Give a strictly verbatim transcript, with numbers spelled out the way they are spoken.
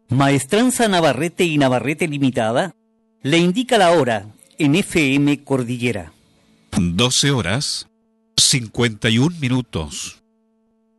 Maestranza Navarrete y Navarrete Limitada le indica la hora en F M Cordillera. doce horas, cincuenta y un minutos.